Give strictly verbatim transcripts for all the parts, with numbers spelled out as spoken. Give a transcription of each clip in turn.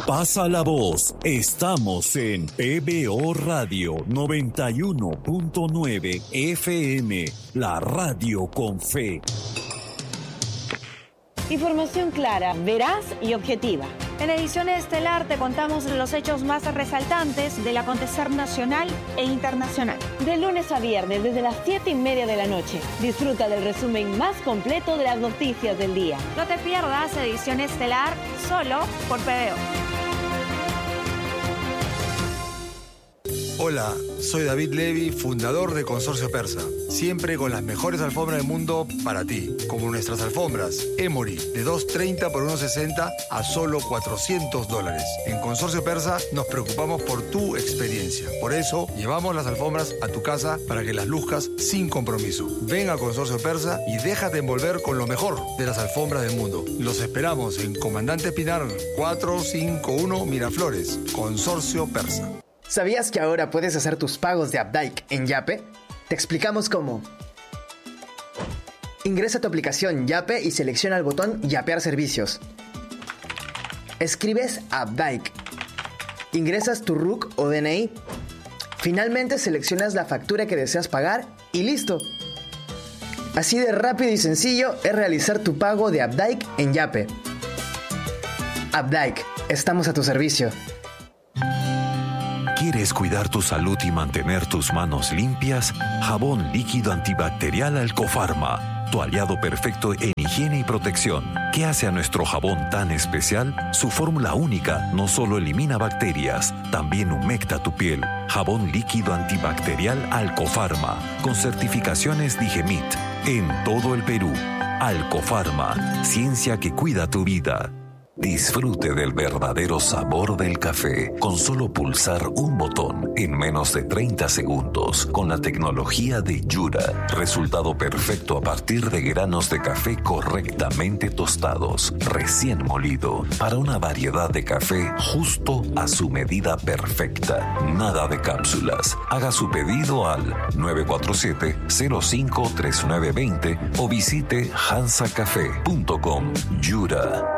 Pasa la voz. Estamos en P B O Radio noventa y uno punto nueve F M, la radio con fe. Información clara, veraz y objetiva. En Edición Estelar te contamos los hechos más resaltantes del acontecer nacional e internacional. De lunes a viernes, desde las siete y media de la noche. Disfruta del resumen más completo de las noticias del día. No te pierdas Edición Estelar solo por P B O. Hola, soy David Levy, fundador de Consorcio Persa. Siempre con las mejores alfombras del mundo para ti, como nuestras alfombras Emory de dos treinta por uno sesenta a solo cuatrocientos dólares. En Consorcio Persa nos preocupamos por tu experiencia. Por eso llevamos las alfombras a tu casa para que las luzcas sin compromiso. Ven a Consorcio Persa y déjate envolver con lo mejor de las alfombras del mundo. Los esperamos en Comandante Pinar cuatrocientos cincuenta y uno Miraflores. Consorcio Persa. ¿Sabías que ahora puedes hacer tus pagos de Updike en Yape? Te explicamos cómo. Ingresa a tu aplicación Yape y selecciona el botón Yapear servicios. Escribes Updike. Ingresas tu R U C o D N I. Finalmente seleccionas la factura que deseas pagar y listo. Así de rápido y sencillo es realizar tu pago de Updike en Yape. Updike, estamos a tu servicio. ¿Quieres cuidar tu salud y mantener tus manos limpias? Jabón líquido antibacterial Alcofarma, tu aliado perfecto en higiene y protección. ¿Qué hace a nuestro jabón tan especial? Su fórmula única no solo elimina bacterias, también humecta tu piel. Jabón líquido antibacterial Alcofarma, con certificaciones Digemit, en todo el Perú. Alcofarma, ciencia que cuida tu vida. Disfrute del verdadero sabor del café con solo pulsar un botón en menos de treinta segundos con la tecnología de Yura. Resultado perfecto a partir de granos de café correctamente tostados, recién molido, para una variedad de café justo a su medida perfecta. Nada de cápsulas. Haga su pedido al nueve cuatro siete, cero cinco, tres nueve dos cero o visite hansa café punto com. Yura.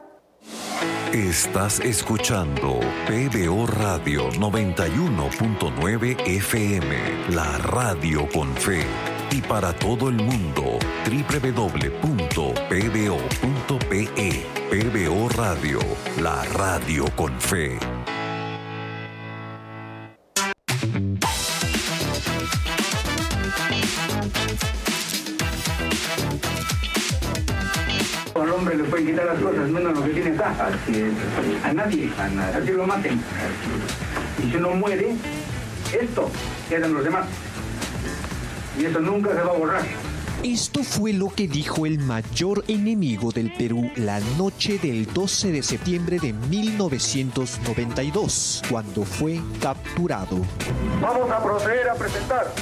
Estás escuchando P B O Radio noventa y uno punto nueve F M, la radio con fe. Y para todo el mundo, doble u doble u doble u punto p b o punto p e. P B O Radio, la radio con fe. Al hombre le pueden quitar las cosas, menos lo que tiene acá. Así es. A nadie. A nadie. Así lo maten. Y si uno muere, esto quedan los demás. Y eso nunca se va a borrar. Esto fue lo que dijo el mayor enemigo del Perú la noche del doce de septiembre de mil novecientos noventa y dos, cuando fue capturado. Vamos a proceder a presentar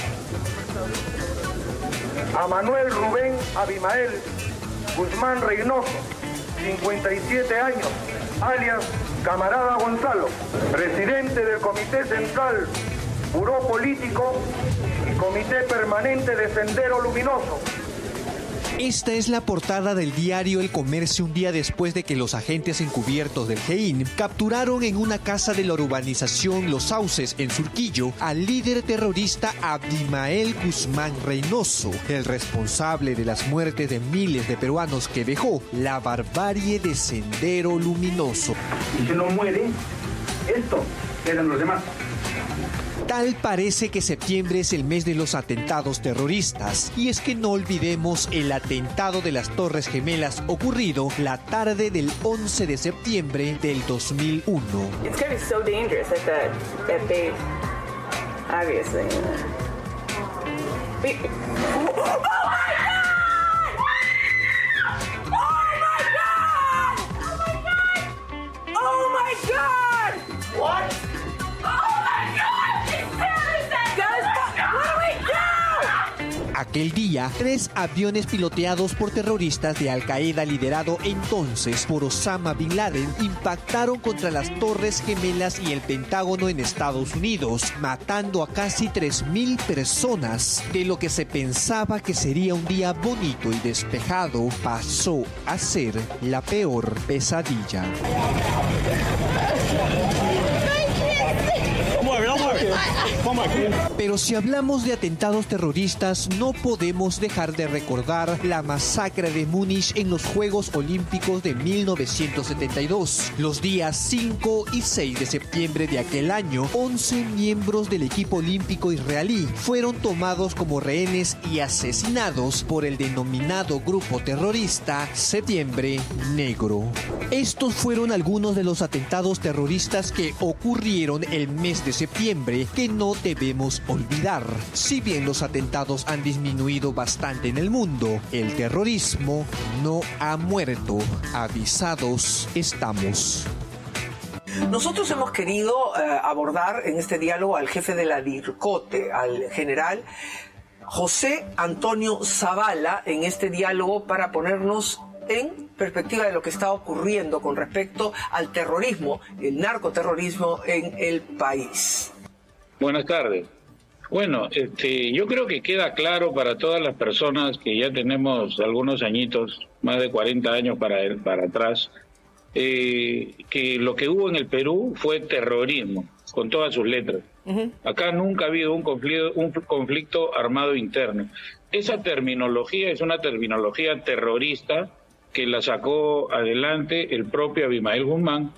a Manuel Rubén Abimael Guzmán Reynoso, cincuenta y siete años, alias Camarada Gonzalo, presidente del Comité Central, Buró Político y Comité Permanente de Sendero Luminoso. Esta es la portada del diario El Comercio un día después de que los agentes encubiertos del G E I N capturaron en una casa de la urbanización Los Sauces, en Surquillo, al líder terrorista Abimael Guzmán Reynoso, el responsable de las muertes de miles de peruanos que dejó la barbarie de Sendero Luminoso. Y si no muere, esto quedan los demás. Tal parece que septiembre es el mes de los atentados terroristas. Y es que no olvidemos el atentado de las Torres Gemelas ocurrido la tarde del once de septiembre del dos mil uno. It's gonna be so dangerous at that, that base, obviously. Wait. Oh my God! Oh my God! Oh my God! What? Aquel día, tres aviones piloteados por terroristas de Al-Qaeda liderado entonces por Osama Bin Laden impactaron contra las Torres Gemelas y el Pentágono en Estados Unidos, matando a casi tres mil personas. De lo que se pensaba que sería un día bonito y despejado, pasó a ser la peor pesadilla. Pero si hablamos de atentados terroristas, no podemos dejar de recordar la masacre de Múnich en los Juegos Olímpicos de mil novecientos setenta y dos. Los días cinco y seis de septiembre de aquel año, once miembros del equipo olímpico israelí fueron tomados como rehenes y asesinados por el denominado grupo terrorista Septiembre Negro. Estos fueron algunos de los atentados terroristas que ocurrieron el mes de septiembre, que no debemos olvidar. Si bien los atentados han disminuido bastante en el mundo, el terrorismo no ha muerto. Avisados estamos. Nosotros hemos querido eh, abordar en este diálogo al jefe de la DIRCOTE, al general José Antonio Zavala, en este diálogo para ponernos en perspectiva de lo que está ocurriendo con respecto al terrorismo, el narcoterrorismo en el país. Buenas tardes. Bueno, este, yo creo que queda claro para todas las personas que ya tenemos algunos añitos, más de cuarenta años para, para atrás, eh, que lo que hubo en el Perú fue terrorismo, con todas sus letras. Uh-huh. Acá nunca ha habido un conflicto, un conflicto armado interno. Esa terminología es una terminología terrorista que la sacó adelante el propio Abimael Guzmán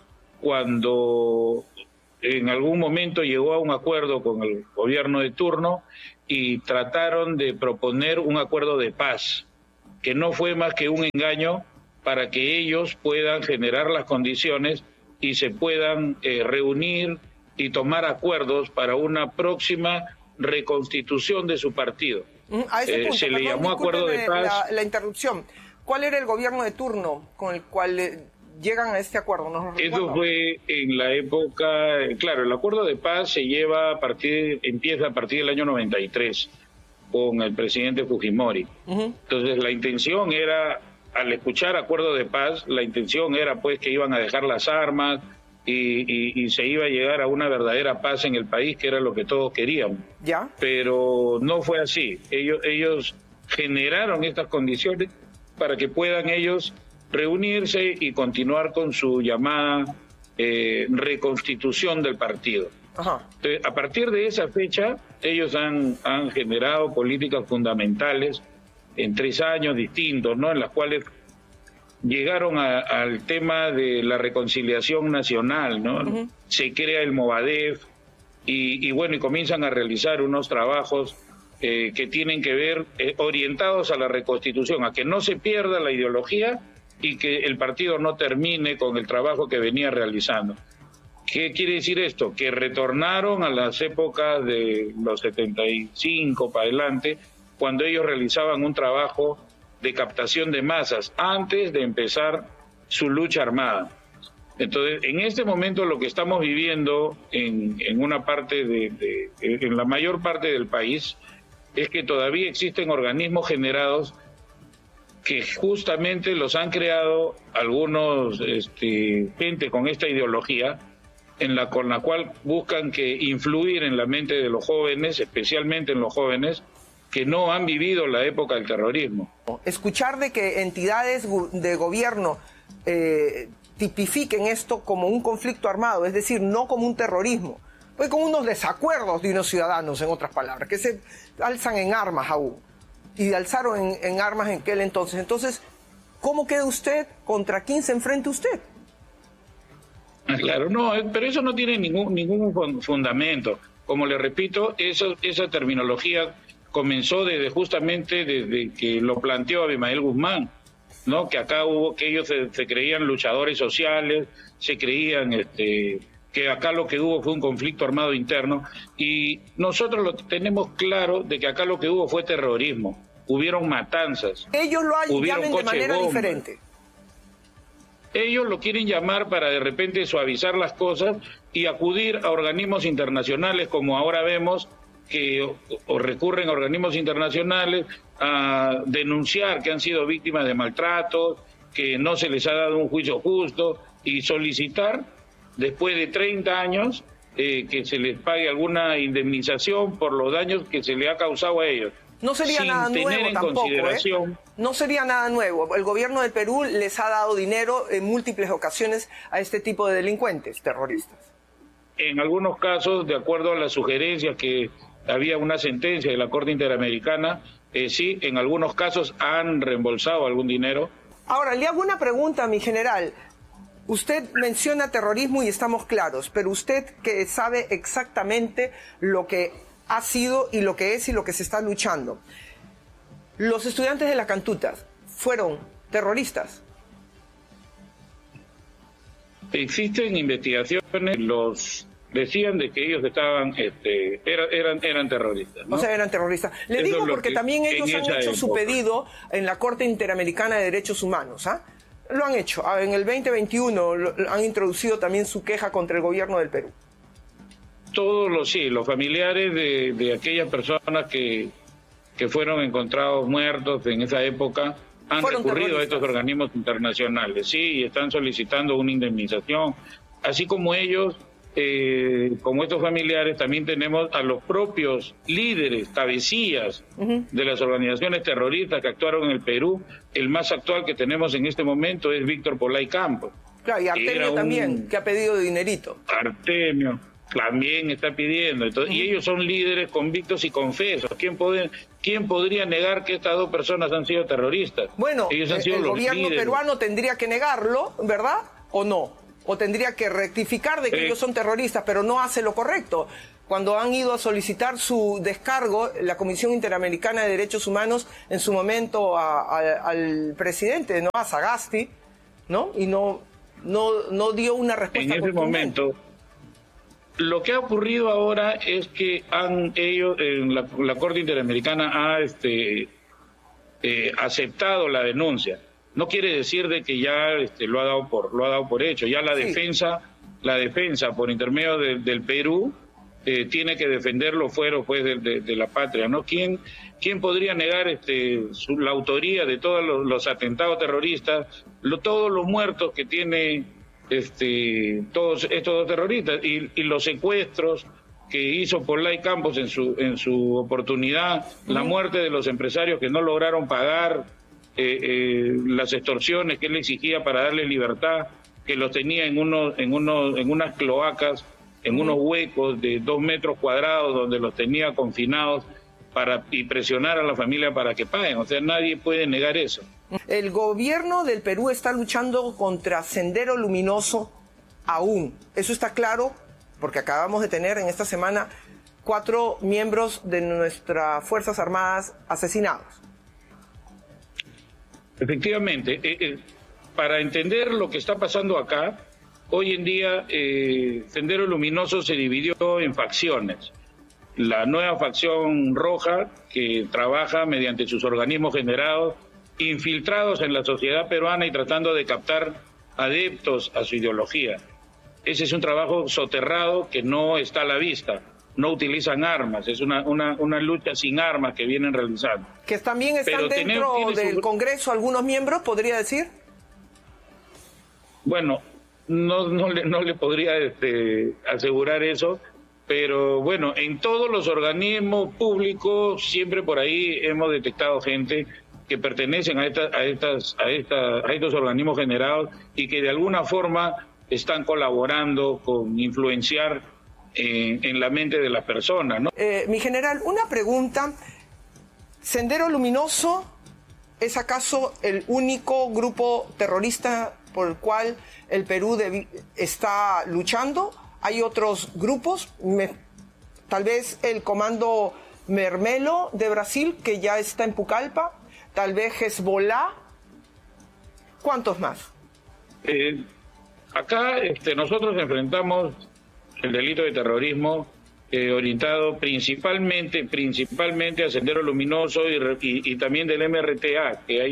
cuando en algún momento llegó a un acuerdo con el gobierno de turno y trataron de proponer un acuerdo de paz, que no fue más que un engaño para que ellos puedan generar las condiciones y se puedan eh, reunir y tomar acuerdos para una próxima reconstitución de su partido. A ese punto, eh, se perdón, le llamó acuerdo de paz. La, la interrupción. ¿Cuál era el gobierno de turno con el cual eh, llegan a este acuerdo? ¿No? Eso fue en la época, claro, el acuerdo de paz se lleva a partir, empieza a partir del año noventa y tres con el presidente Fujimori. Uh-huh. Entonces la intención era, al escuchar acuerdo de paz, la intención era pues que iban a dejar las armas y, y, y se iba a llegar a una verdadera paz en el país, que era lo que todos queríamos. ¿Ya? Pero no fue así. Ellos, ellos generaron estas condiciones para que puedan ellos reunirse y continuar con su llamada eh, reconstitución del partido. Ajá. Entonces, a partir de esa fecha, ellos han, han generado políticas fundamentales en tres años distintos, ¿no? En las cuales llegaron a, al tema de la reconciliación nacional, ¿no? Uh-huh. Se crea el Movadef y, y bueno, y comienzan a realizar unos trabajos Eh, que tienen que ver eh, orientados a la reconstitución, a que no se pierda la ideología y que el partido no termine con el trabajo que venía realizando. ¿Qué quiere decir esto? Que retornaron a las épocas de los setenta y cinco para adelante, cuando ellos realizaban un trabajo de captación de masas antes de empezar su lucha armada. Entonces, en este momento lo que estamos viviendo en, en una parte de, de, en la mayor parte del país, es que todavía existen organismos generados que justamente los han creado algunos este, gente con esta ideología, en la con la cual buscan que influir en la mente de los jóvenes, especialmente en los jóvenes que no han vivido la época del terrorismo. Escuchar de que entidades de gobierno eh, tipifiquen esto como un conflicto armado, es decir, no como un terrorismo, pues como unos desacuerdos de unos ciudadanos, en otras palabras, que se alzan en armas aún, y alzaron en, en armas en aquel entonces. Entonces, ¿cómo queda usted? ¿Contra quién se enfrenta usted? Claro, no, pero eso no tiene ningún ningún fundamento. Como le repito, eso, esa terminología comenzó desde justamente desde que lo planteó Abimael Guzmán, ¿no? Que acá hubo, que ellos se, se creían luchadores sociales, se creían este que acá lo que hubo fue un conflicto armado interno, y nosotros lo tenemos claro de que acá lo que hubo fue terrorismo, hubieron matanzas. Ellos lo llaman de manera bomba. diferente. Ellos lo quieren llamar para de repente suavizar las cosas y acudir a organismos internacionales, como ahora vemos que o, o recurren a organismos internacionales a denunciar que han sido víctimas de maltratos, que no se les ha dado un juicio justo, y solicitar, después de treinta años, eh, que se les pague alguna indemnización por los daños que se le ha causado a ellos. No sería sin nada tener nuevo en tampoco, consideración, ¿eh? No sería nada nuevo. El gobierno del Perú les ha dado dinero en múltiples ocasiones a este tipo de delincuentes terroristas. En algunos casos, de acuerdo a las sugerencias que había una sentencia de la Corte Interamericana, eh, sí, en algunos casos han reembolsado algún dinero. Ahora, le hago una pregunta, mi general. Usted menciona terrorismo y estamos claros, pero usted que sabe exactamente lo que ha sido y lo que es y lo que se está luchando. ¿Los estudiantes de la Cantutas fueron terroristas? Existen investigaciones, los decían de que ellos estaban, este, eran, eran, eran terroristas, ¿no? O sea, eran terroristas. Le Eso digo es lo porque que también ellos en han esa hecho su época. pedido en la Corte Interamericana de Derechos Humanos, ¿ah? Lo han hecho. Ah, En el veinte veintiuno lo- han introducido también su queja contra el gobierno del Perú. Todos los, sí, los familiares de, de aquellas personas que, que fueron encontrados muertos en esa época han Fueron recurrido a terroristas. estos organismos internacionales, sí, y están solicitando una indemnización. Así como ellos, eh, como estos familiares, también tenemos a los propios líderes, cabecillas de las organizaciones terroristas que actuaron en el Perú. El más actual que tenemos en este momento es Víctor Polay Campos. Claro, y Era Artemio un- también, que ha pedido dinerito. Artemio también está pidiendo. Entonces, y ellos son líderes convictos y confesos. ¿Quién, puede, ¿Quién podría negar que estas dos personas han sido terroristas? Bueno, ellos han eh, sido el los gobierno líderes. peruano tendría que negarlo, ¿verdad? ¿O no? O tendría que rectificar de que Eh. ellos son terroristas, pero no hace lo correcto. Cuando han ido a solicitar su descargo, la Comisión Interamericana de Derechos Humanos, en su momento a- a- al presidente, ¿no? A Sagasti, ¿no? Y no, no, no dio una respuesta En ese contundente. momento, lo que ha ocurrido ahora es que han ellos, en la, la Corte Interamericana ha este, eh, aceptado la denuncia. No quiere decir de que ya este, lo ha dado por lo ha dado por hecho. Ya la Sí. defensa, la defensa por intermedio de- del Perú eh, tiene que defender los fueros pues de, de- de la patria, ¿no? ¿Quién quién podría negar este su- la autoría de todos los, los atentados terroristas, lo- todos los muertos que tiene este todos estos dos terroristas y, y los secuestros que hizo Polay Campos en su en su oportunidad, la muerte de los empresarios que no lograron pagar eh, eh, las extorsiones que él exigía para darle libertad, que los tenía en unos en unos en unas cloacas, en unos huecos de dos metros cuadrados donde los tenía confinados para y presionar a la familia para que paguen. O sea, nadie puede negar eso. El gobierno del Perú está luchando contra Sendero Luminoso aún. Eso está claro porque acabamos de tener en esta semana cuatro miembros de nuestras Fuerzas Armadas asesinados. Efectivamente, eh, eh, para entender lo que está pasando acá, hoy en día eh, Sendero Luminoso se dividió en facciones. La nueva facción roja, que trabaja mediante sus organismos generados, infiltrados en la sociedad peruana y tratando de captar adeptos a su ideología. Ese es un trabajo soterrado que no está a la vista. No utilizan armas, es una, una, una lucha sin armas que vienen realizando. Que también están Pero dentro tenemos- tiene su- del Congreso algunos miembros, podría decir. Bueno, no, no, le, no le podría este, asegurar eso, pero bueno, en todos los organismos públicos siempre por ahí hemos detectado gente que pertenecen a, esta, a, estas, a, esta, a estos organismos generados y que de alguna forma están colaborando con influenciar eh, en la mente de las personas, ¿no? Eh, mi general, una pregunta. ¿Sendero Luminoso es acaso el único grupo terrorista por el cual el Perú debi- está luchando? ¿Hay otros grupos? Me- tal vez el Comando Mermelo de Brasil, que ya está en Pucallpa. Tal vez Hezbollah. ¿Cuántos más? Eh, acá este, nosotros enfrentamos el delito de terrorismo eh, orientado principalmente principalmente a Sendero Luminoso y, re- y, y también del M R T A, que hay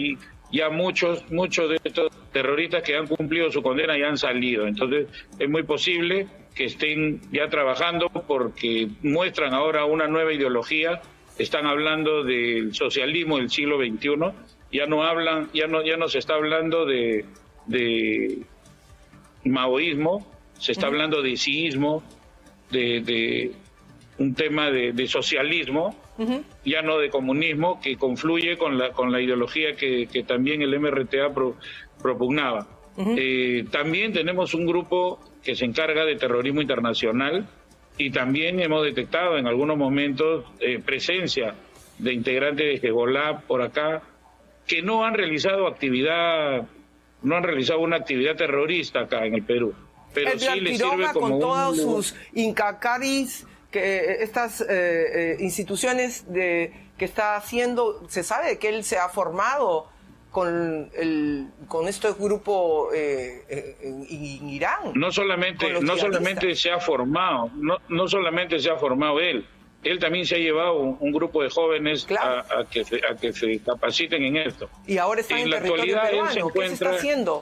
ya muchos, muchos de estos terroristas que han cumplido su condena ya han salido. Entonces es muy posible que estén ya trabajando porque muestran ahora una nueva ideología, están hablando del socialismo del siglo veintiuno, ya no hablan, ya no, ya no se está hablando de, de maoísmo, se está hablando de siismo, de, de un tema de, de socialismo, uh-huh. ya no de comunismo, que confluye con la con la ideología que, que también el M R T A pro, propugnaba. Uh-huh. Eh, también tenemos un grupo que se encarga de terrorismo internacional y también hemos detectado en algunos momentos eh, presencia de integrantes de Hezbollah por acá que no han realizado actividad, no han realizado una actividad terrorista acá en el Perú. Pero Edgar sí les Quiroga, sirve como con todos un... sus incacaris, que estas eh, eh, instituciones de que está haciendo, se sabe que él se ha formado con el con este grupo eh, eh, en, en Irán. No solamente no solamente se ha formado, no no solamente se ha formado él, él también se ha llevado un, un grupo de jóvenes claro. a, a que se, a que se capaciten en esto. Y ahora está en, en la territorio actualidad peruano. Él se encuentra, ¿qué se está haciendo?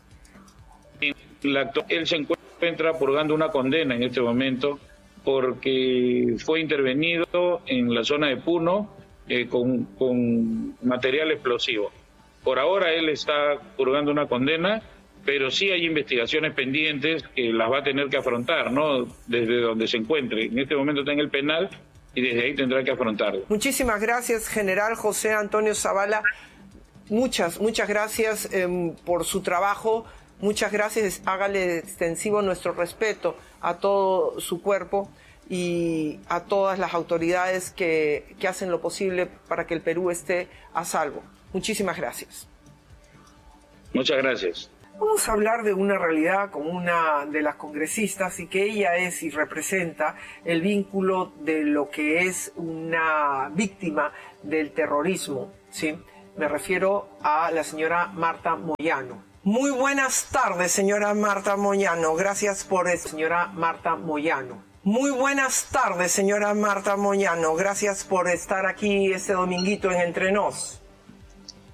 En la, él se encuentra purgando una condena en este momento porque fue intervenido en la zona de Puno eh, con, con material explosivo. Por ahora él está purgando una condena, pero sí hay investigaciones pendientes que las va a tener que afrontar, ¿no? Desde donde se encuentre. En este momento está en el penal y desde ahí tendrá que afrontarlo. Muchísimas gracias, general José Antonio Zavala. Muchas, muchas gracias eh, por su trabajo. Muchas gracias. Hágale extensivo nuestro respeto a todo su cuerpo y a todas las autoridades que, que hacen lo posible para que el Perú esté a salvo. Muchísimas gracias. Muchas gracias. Vamos a hablar de una realidad como una de las congresistas y que ella es y representa el vínculo de lo que es una víctima del terrorismo, ¿sí? Me refiero a la señora Marta Moyano. Muy buenas tardes, señora Marta Moyano. Gracias por eso, señora Marta Moyano. Muy buenas tardes, señora Marta Moyano. Gracias por estar aquí este dominguito en Entre Nos.